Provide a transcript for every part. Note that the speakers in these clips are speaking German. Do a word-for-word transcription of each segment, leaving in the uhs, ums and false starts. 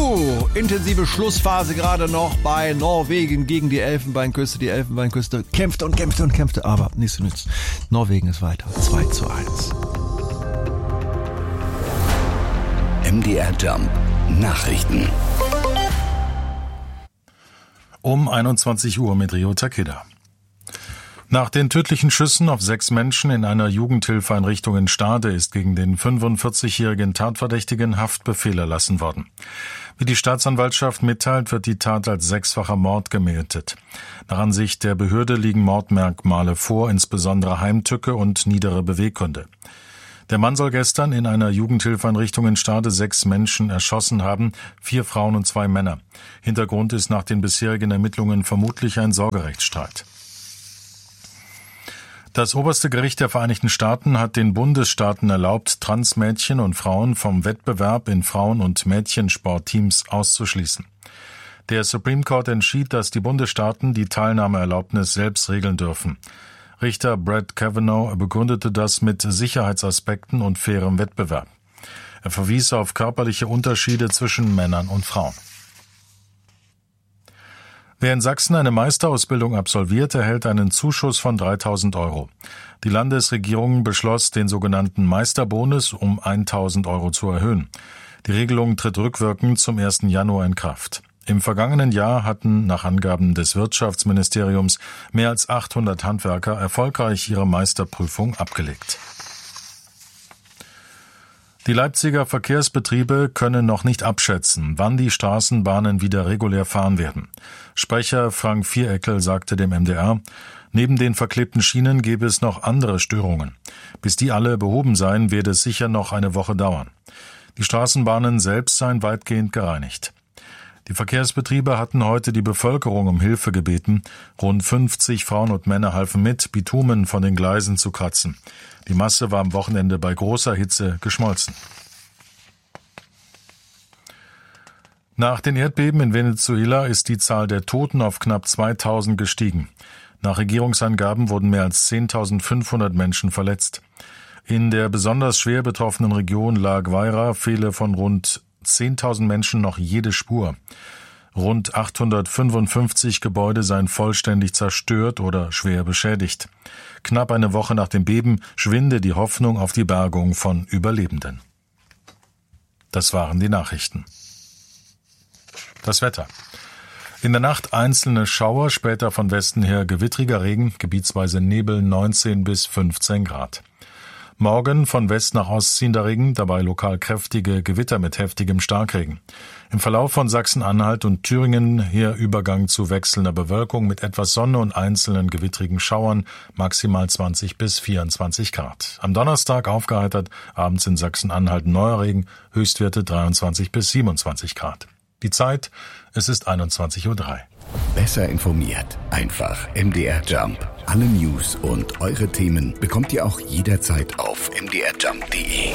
So, intensive Schlussphase gerade noch bei Norwegen gegen die Elfenbeinküste. Die Elfenbeinküste kämpfte und kämpfte und kämpfte, aber nichts nützt. Norwegen ist weiter. zwei zu eins. M D R Jump Nachrichten. Um einundzwanzig Uhr mit Rio Takeda. Nach den tödlichen Schüssen auf sechs Menschen in einer Jugendhilfeeinrichtung in Stade ist gegen den fünfundvierzigjährigen Tatverdächtigen Haftbefehl erlassen worden. Wie die Staatsanwaltschaft mitteilt, wird die Tat als sechsfacher Mord gemeldet. Nach Ansicht der Behörde liegen Mordmerkmale vor, insbesondere Heimtücke und niedere Beweggründe. Der Mann soll gestern in einer Jugendhilfeeinrichtung in Stade sechs Menschen erschossen haben, vier Frauen und zwei Männer. Hintergrund ist nach den bisherigen Ermittlungen vermutlich ein Sorgerechtsstreit. Das oberste Gericht der Vereinigten Staaten hat den Bundesstaaten erlaubt, Transmädchen und Frauen vom Wettbewerb in Frauen- und Mädchensportteams auszuschließen. Der Supreme Court entschied, dass die Bundesstaaten die Teilnahmeerlaubnis selbst regeln dürfen. Richter Brett Kavanaugh begründete das mit Sicherheitsaspekten und fairem Wettbewerb. Er verwies auf körperliche Unterschiede zwischen Männern und Frauen. Wer in Sachsen eine Meisterausbildung absolviert, erhält einen Zuschuss von dreitausend Euro. Die Landesregierung beschloss, den sogenannten Meisterbonus um eintausend Euro zu erhöhen. Die Regelung tritt rückwirkend zum ersten Januar in Kraft. Im vergangenen Jahr hatten nach Angaben des Wirtschaftsministeriums mehr als achthundert Handwerker erfolgreich ihre Meisterprüfung abgelegt. Die Leipziger Verkehrsbetriebe können noch nicht abschätzen, wann die Straßenbahnen wieder regulär fahren werden. Sprecher Frank Viereckel sagte dem M D R, neben den verklebten Schienen gäbe es noch andere Störungen. Bis die alle behoben seien, werde es sicher noch eine Woche dauern. Die Straßenbahnen selbst seien weitgehend gereinigt. Die Verkehrsbetriebe hatten heute die Bevölkerung um Hilfe gebeten. Rund fünfzig Frauen und Männer halfen mit, Bitumen von den Gleisen zu kratzen. Die Masse war am Wochenende bei großer Hitze geschmolzen. Nach den Erdbeben in Venezuela ist die Zahl der Toten auf knapp zweitausend gestiegen. Nach Regierungsangaben wurden mehr als zehntausendfünfhundert Menschen verletzt. In der besonders schwer betroffenen Region La Guaira fehle von rund zehntausend Menschen noch jede Spur. Rund achthundertfünfundfünfzig Gebäude seien vollständig zerstört oder schwer beschädigt. Knapp eine Woche nach dem Beben schwinde die Hoffnung auf die Bergung von Überlebenden. Das waren die Nachrichten. Das Wetter. In der Nacht einzelne Schauer, später von Westen her gewittriger Regen, gebietsweise Nebel neunzehn bis fünfzehn Grad. Morgen von West nach Ost ziehender Regen, dabei lokal kräftige Gewitter mit heftigem Starkregen. Im Verlauf von Sachsen-Anhalt und Thüringen hier Übergang zu wechselnder Bewölkung mit etwas Sonne und einzelnen gewittrigen Schauern, maximal zwanzig bis vierundzwanzig Grad. Am Donnerstag aufgeheitert, abends in Sachsen-Anhalt neuer Regen, Höchstwerte dreiundzwanzig bis siebenundzwanzig Grad. Die Zeit, es ist einundzwanzig Uhr drei. Besser informiert, einfach M D R Jump. Alle News und eure Themen bekommt ihr auch jederzeit auf m d r jump punkt d e.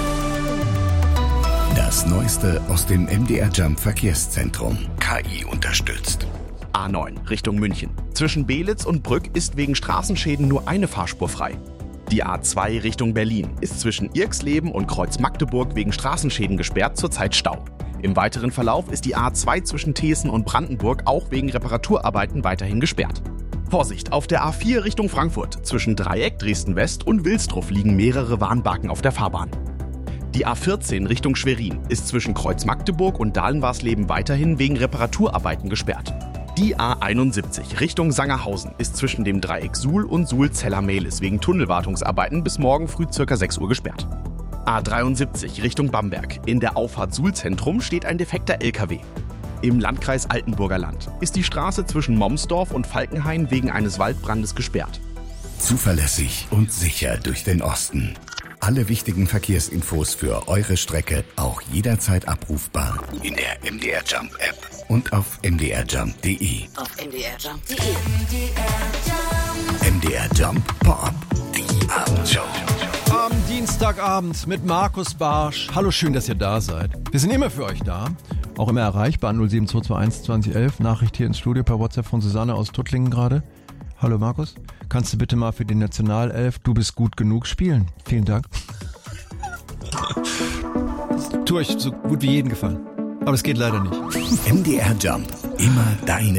Das Neueste aus dem M D R Jump Verkehrszentrum. K I unterstützt. A neun Richtung München. Zwischen Belitz und Brück ist wegen Straßenschäden nur eine Fahrspur frei. Die A zwei Richtung Berlin ist zwischen Irxleben und Kreuz Magdeburg wegen Straßenschäden gesperrt, zurzeit Stau. Im weiteren Verlauf ist die A zwei zwischen Thesen und Brandenburg auch wegen Reparaturarbeiten weiterhin gesperrt. Vorsicht, auf der A vier Richtung Frankfurt. Zwischen Dreieck Dresden-West und Wilsdruff liegen mehrere Warnbalken auf der Fahrbahn. Die A vierzehn Richtung Schwerin ist zwischen Kreuz Magdeburg und Dahlenwarsleben weiterhin wegen Reparaturarbeiten gesperrt. Die A einundsiebzig Richtung Sangerhausen ist zwischen dem Dreieck Suhl und Suhl-Zeller-Mehlis wegen Tunnelwartungsarbeiten bis morgen früh ca. sechs Uhr gesperrt. A dreiundsiebzig Richtung Bamberg. In der Auffahrt Suhl-Zentrum steht ein defekter L K W. Im Landkreis Altenburger Land ist die Straße zwischen Momsdorf und Falkenhain wegen eines Waldbrandes gesperrt. Zuverlässig und sicher durch den Osten. Alle wichtigen Verkehrsinfos für eure Strecke auch jederzeit abrufbar in der M D R Jump App und auf m d r jump punkt d e. Auf m d r jump punkt d e. M D R Jump Pop-Up, die Abendshow. Am Dienstagabend mit Markus Barsch. Hallo, schön, dass ihr da seid. Wir sind immer für euch da. Auch immer erreichbar an null sieben zwei zwei eins zwanzig elf. Nachricht hier ins Studio per WhatsApp von Susanne aus Tuttlingen gerade. Hallo Markus, kannst du bitte mal für die Nationalelf Du bist gut genug spielen? Vielen Dank. Das tue ich so gut wie jeden gefallen. Aber es geht leider nicht. M D R Jump. Immer deine